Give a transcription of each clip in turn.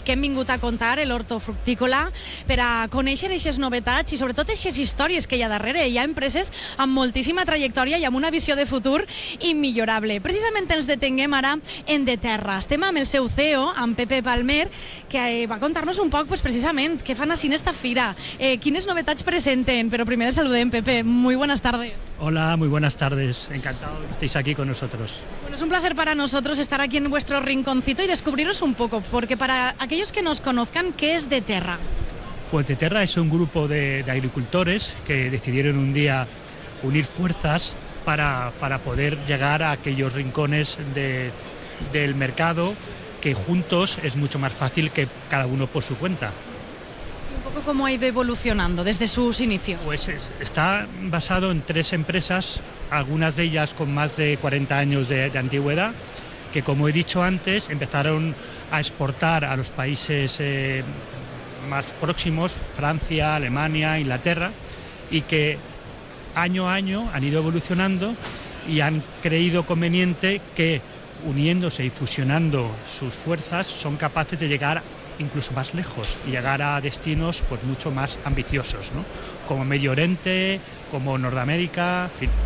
que hem vingut a contar, l'hortofructícola, per a conèixer aquestes novetats i sobretot aquestes històries que hi ha darrere. Hi ha empreses amb moltíssima trajectòria i amb una visió de futur immillorable. Precisament ens detenguem ara en Deterra. Estem amb el seu CEO, amb Pepe Palmer, que va contar-nos un poc precisament què fan així en esta fira, quines novetats presenten, però primer el saludem, Pepe. Muy buenas tardes. Hola, muy buenas tardes. Encantado que estéis aquí con nosotros. Bueno, es un placer para nosotros estar aquí en vuestro rinconcito y descubriros un poco, porque para aquellos que nos conozcan, ¿qué es Deterra? Pues Deterra es un grupo de agricultores que decidieron un día unir fuerzas para poder llegar a aquellos rincones del mercado que juntos es mucho más fácil que cada uno por su cuenta. Y un poco cómo ha ido evolucionando desde sus inicios. Pues está basado en 3 empresas, algunas de ellas con más de 40 años de antigüedad, que como he dicho antes empezaron a exportar a los países más próximos, Francia, Alemania, Inglaterra, y que año a año han ido evolucionando y han creído conveniente que uniéndose y fusionando sus fuerzas son capaces de llegar incluso más lejos y llegar a destinos pues mucho más ambiciosos, ¿no? Como Medio Oriente, como Norteamérica, en fin.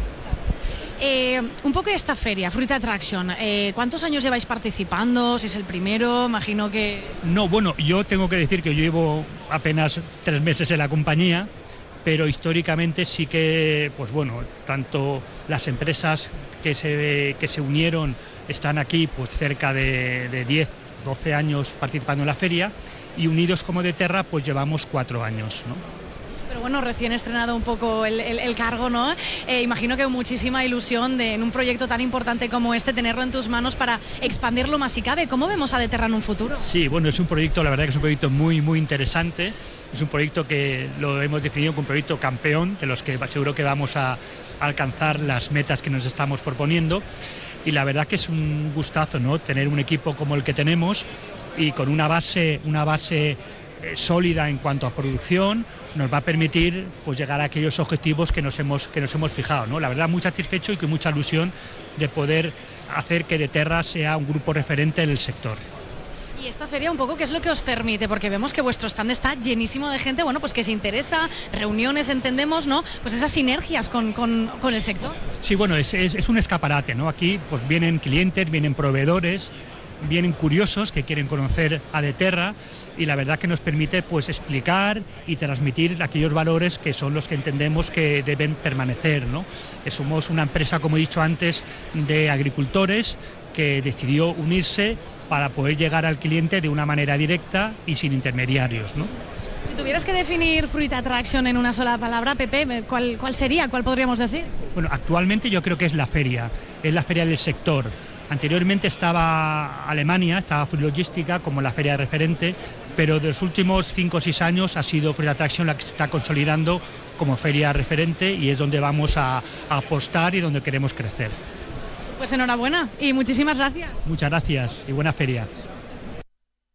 Un poco esta feria, Fruit Attraction, ¿cuántos años lleváis participando? Si es el primero, imagino que... No, bueno, yo tengo que decir que yo llevo apenas 3 meses en la compañía, pero históricamente sí que, pues bueno, tanto las empresas que se unieron están aquí pues cerca de 10, 12 años participando en la feria, y unidos como Deterra pues llevamos 4 años, ¿no? Pero bueno, recién estrenado un poco el cargo, ¿no? Imagino que muchísima ilusión en un proyecto tan importante como este, tenerlo en tus manos para expandirlo más si cabe. ¿Cómo vemos a Deterra en un futuro? Sí, bueno, es un proyecto, la verdad que es un proyecto muy, muy interesante. Es un proyecto que lo hemos definido como un proyecto campeón, de los que seguro que vamos a alcanzar las metas que nos estamos proponiendo. Y la verdad que es un gustazo, ¿no? Tener un equipo como el que tenemos y con una base sólida en cuanto a producción, nos va a permitir pues llegar a aquellos objetivos que nos hemos fijado, ¿no? La verdad, muy satisfecho y con mucha ilusión de poder hacer que Deterra sea un grupo referente en el sector. Y esta feria un poco, ¿qué es lo que os permite? Porque vemos que vuestro stand está llenísimo de gente, bueno, pues que se interesa, reuniones, entendemos, ¿no? Pues esas sinergias con el sector. Sí, bueno, es un escaparate, ¿no? Aquí pues vienen clientes, vienen proveedores, vienen curiosos que quieren conocer a Deterra, y la verdad que nos permite pues explicar y transmitir aquellos valores que son los que entendemos que deben permanecer, ¿no? Somos una empresa, como he dicho antes, de agricultores que decidió unirse para poder llegar al cliente de una manera directa y sin intermediarios, ¿no? Si tuvieras que definir Fruit Attraction en una sola palabra, Pepe, ¿cuál sería? ¿Cuál podríamos decir? Bueno, actualmente yo creo que es la feria del sector. Anteriormente estaba Alemania, estaba Fruit Logística como la feria referente, pero de los últimos 5 o 6 años ha sido Fruit Attraction la que se está consolidando como feria referente, y es donde vamos a apostar y donde queremos crecer. Pues enhorabuena y muchísimas gracias. Muchas gracias y buena feria.